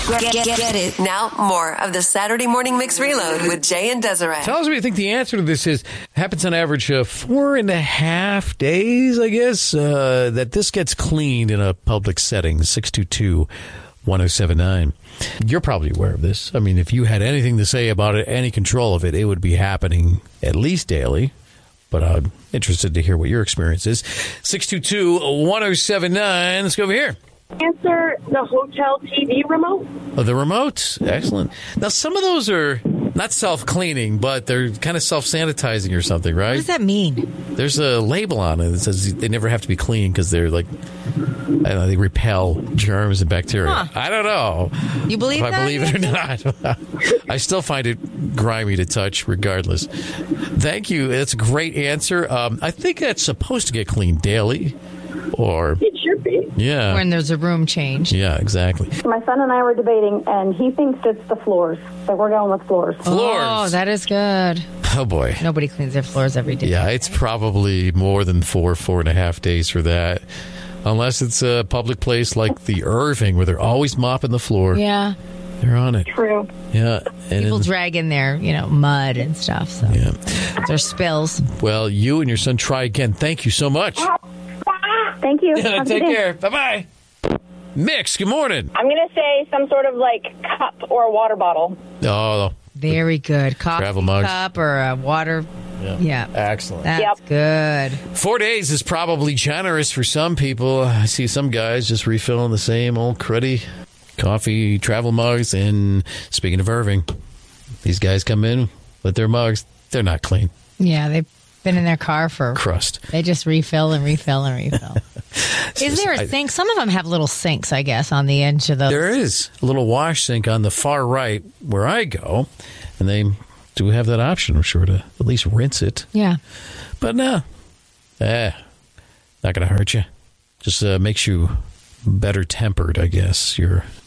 Get it. Now, more of the Saturday Morning Mix Reload with Jay and Desiree. Tell us what you think the answer to this is. Happens on average 4.5 days, I guess, that this gets cleaned in a public setting. 622-1079. You're probably aware of this. I mean, if you had anything to say about it, any control of it, it would be happening at least daily. But I'm interested to hear what your experience is. 622-1079. Let's go over here. Answer the hotel TV remote. Oh, the remote. Excellent. Now, some of those are not self-cleaning, but they're kind of self-sanitizing or something, right? What does that mean? There's a label on it that says they never have to be cleaned because they're like, I don't know, they repel germs and bacteria. Huh. I don't know. You believe if that? I believe it or not. I still find it grimy to touch regardless. Thank you. That's a great answer. I think that's supposed to get cleaned daily. Or it should be. Yeah. When there's a room change. Yeah, exactly. My son and I were debating, and he thinks it's the floors. So we're going with floors. Floors. Oh, that is good. Oh, boy. Nobody cleans their floors every day. Yeah, it's probably more than 4.5 days for that. Unless it's a public place like the Irving, where they're always mopping the floor. Yeah. They're on it. True. Yeah. And people drag in their, mud and stuff. So yeah. There's spills. Well, you and your son try again. Thank you so much. Thank you. Take care. Bye-bye. Mix, good morning. I'm going to say some sort of cup or a water bottle. Oh, very good. Coffee travel mugs. Cup or a water. Yeah. Excellent. That's good. 4 days is probably generous for some people. I see some guys just refilling the same old cruddy coffee travel mugs. And speaking of Irving, these guys come in with their mugs. They're not clean. Yeah, they've been in their car for crust. They just refill and refill and refill. Is there a sink? Some of them have little sinks, I guess, on the edge of those. There is a little wash sink on the far right where I go, and they do have that option, I'm sure, to at least rinse it. Yeah. But no, not going to hurt you. Just makes you better tempered, I guess.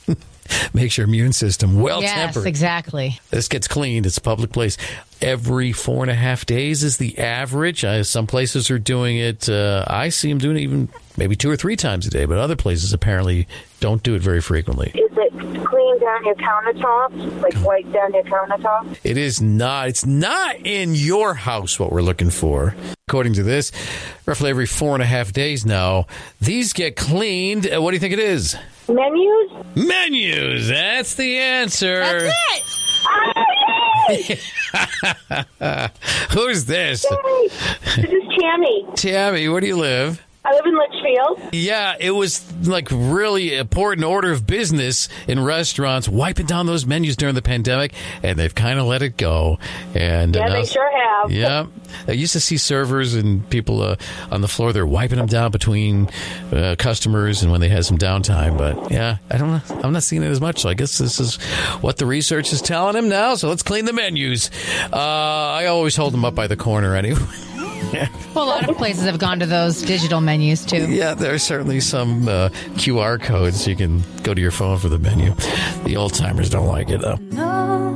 Makes your immune system well-tempered. Yes, exactly. This gets cleaned. It's a public place. Every 4.5 days is the average. Some places are doing it. I see them doing it even maybe 2 or 3 times a day, but other places apparently don't do it very frequently. Is it clean down your countertops? Wipe down your countertops? It is not. It's not in your house what we're looking for. According to this, roughly every 4.5 days now, these get cleaned. What do you think it is? Menus? Menus. That's the answer. That's it. Who's this? Hey, this is Tammy. Tammy, where do you live? I live in Litchfield. Yeah, it was really important order of business in restaurants, wiping down those menus during the pandemic, and they've kind of let it go. And yeah, they sure have. Yeah. I used to see servers and people on the floor, they're wiping them down between customers and when they had some downtime. But yeah, I don't know. I'm not seeing it as much. So I guess this is what the research is telling him now. So let's clean the menus. I always hold them up by the corner anyway. Well, a lot of places have gone to those digital menus, too. Yeah, there are certainly some QR codes. You can go to your phone for the menu. The old-timers don't like it, though.